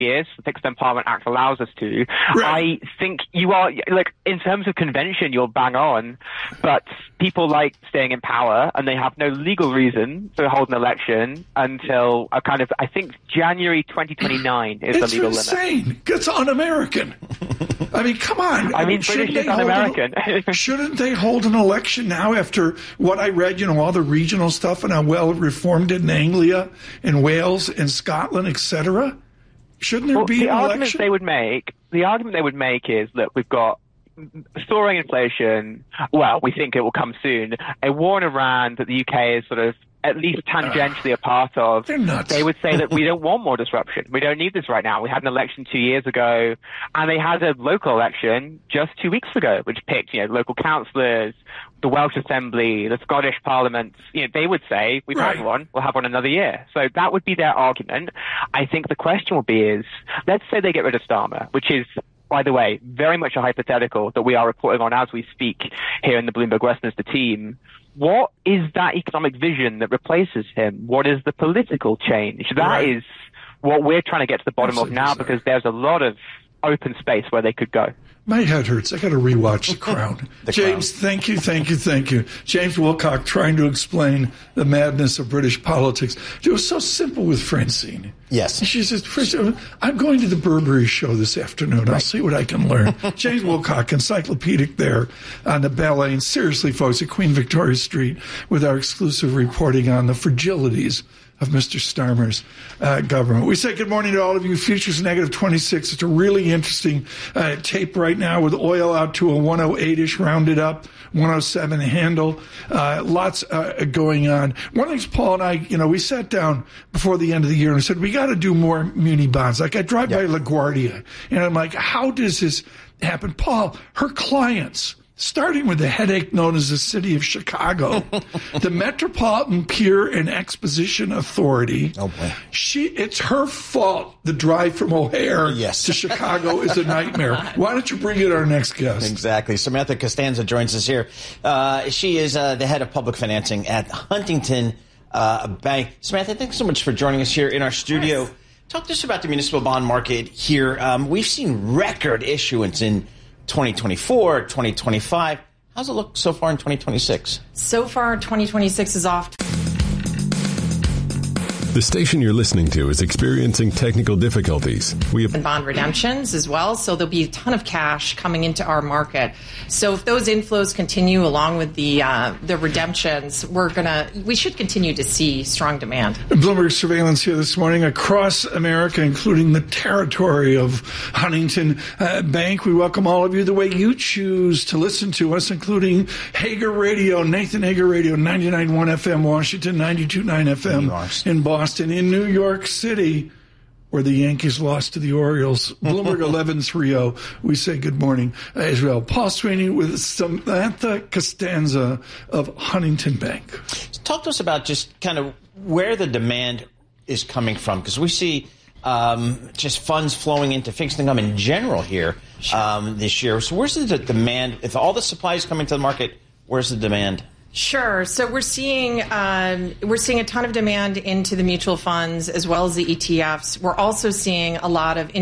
years. The Fixed Term Parliament Act allows us to. Right. I think you are, like, in terms of convention, you're bang on, but people like staying in power, and they have no legal reason to hold an election until I think January 2029 is the legal limit. It's insane. It's un-American. I mean, come on. I mean, British is un-American. Shouldn't they hold an election now after what I read, all the regional stuff and how well reformed in Anglia and Wales and Scotland, etc.? Shouldn't there be an election? The argument they would make is that we've got soaring inflation. Well, we think it will come soon. A war in Iran that the UK is sort of at least tangentially a part of. They're nuts. They would say that we don't want more disruption. We don't need this right now. We had an election 2 years ago, and they had a local election just 2 weeks ago, which picked, local councillors, the Welsh Assembly, the Scottish Parliament. They would say, we've had one, we'll have one another year. So that would be their argument. I think the question will be is, let's say they get rid of Starmer, which is, by the way, very much a hypothetical that we are reporting on as we speak here in the Bloomberg Westminster team. What is that economic vision that replaces him? What is the political change? That is what we're trying to get to the bottom of now, because there's a lot of open space where they could go. My head hurts. I got to rewatch The Crown. James, thank you. James Wilcock trying to explain the madness of British politics. It was so simple with Francine. Yes. She says, I'm going to the Burberry show this afternoon. I'll see what I can learn. James Wilcock, encyclopedic there on the ballet. And seriously, folks, at Queen Victoria Street with our exclusive reporting on the fragilities of Mr. Starmer's government. We say good morning to all of you. Futures negative 26. It's a really interesting tape right now with oil out to a 108-ish rounded up, 107 handle. Lots going on. One of the things Paul and I, we sat down before the end of the year and I said, we got to do more muni bonds. Like I drive by LaGuardia and I'm like, how does this happen? Paul, her clients, starting with the headache known as the City of Chicago, the Metropolitan Pier and Exposition Authority. Oh, boy. It's her fault the drive from O'Hare to Chicago is a nightmare. Why don't you bring in our next guest? Exactly. Samantha Costanza joins us here. She is the head of public financing at Huntington Bank. Samantha, thanks so much for joining us here in our studio. Yes. Talk to us about the municipal bond market here. We've seen record issuance in 2024, 2025. How's it look so far in 2026? So far, 2026 is off. The station you're listening to is experiencing technical difficulties. We have bond redemptions as well, so there'll be a ton of cash coming into our market. So if those inflows continue along with the redemptions, we should continue to see strong demand. Bloomberg surveillance here this morning across America, including the territory of Huntington Bank. We welcome all of you the way you choose to listen to us, including Hager Radio, Nathan Hager Radio, 99.1 FM Washington, 92.9 FM in Boston. In New York City, where the Yankees lost to the Orioles. Bloomberg 1130. We say good morning, Israel. Paul Sweeney with Samantha Costanza of Huntington Bank. Talk to us about just kind of where the demand is coming from, because we see just funds flowing into fixed income in general here this year. So where's the demand? If all the supply is coming to the market, where's the demand? We're seeing a ton of demand into the mutual funds as well as the ETFs. We're also seeing a lot of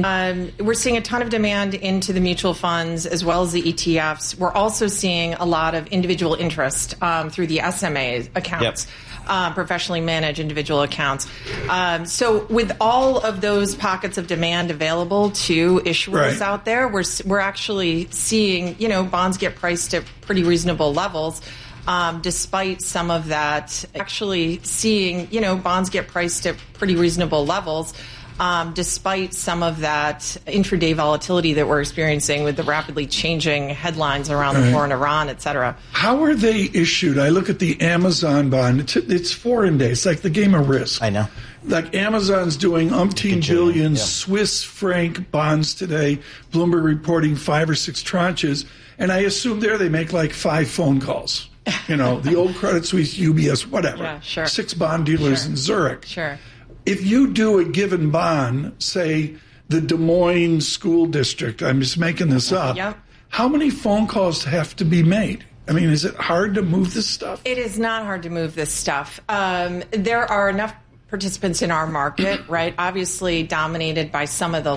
demand into the mutual funds as well as the ETFs. We're also seeing a lot of individual interest through the SMA accounts. Yep. Professionally managed individual accounts. So with all of those pockets of demand available to issuers out there, we're actually seeing, bonds get priced at pretty reasonable levels. Despite some of that, bonds get priced at pretty reasonable levels, despite some of that intraday volatility that we're experiencing with the rapidly changing headlines around the war in Iran, et cetera. How are they issued? I look at the Amazon bond. It's foreign day. It's like the game of Risk. I know. Like Amazon's doing umpteen billion Swiss franc bonds today. Bloomberg reporting 5 or 6 tranches. And I assume there they make like 5 phone calls. The old Credit Suisse, UBS, whatever. Yeah, sure. 6 bond dealers in Zurich. Sure. If you do a given bond, say the Des Moines School District, I'm just making this up, how many phone calls have to be made? I mean, is it hard to move this stuff? It is not hard to move this stuff. There are enough participants in our market, right? Obviously dominated by some of the